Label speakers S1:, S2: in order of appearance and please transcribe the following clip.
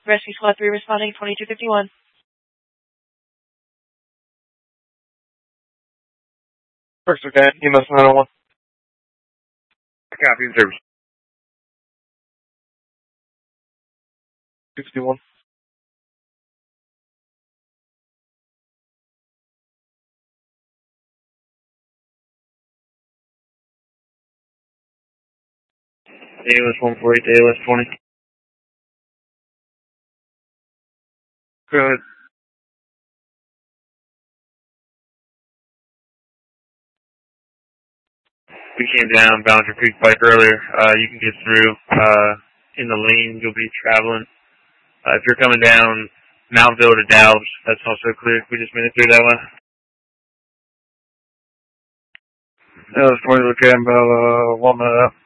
S1: Rescue Squad 3 responding 2251.
S2: First okay, EMS 901. Copy, service. 61.
S3: ALS 148 to ALS 20.
S2: Go ahead.
S3: We came down Boundary Creek Pike earlier. You can get through in the lane you'll be traveling. If you're coming down Mountville to Dalbs, that's also clear. We just made it through that way.
S2: ALS 20, okay, I'm about 1 minute out.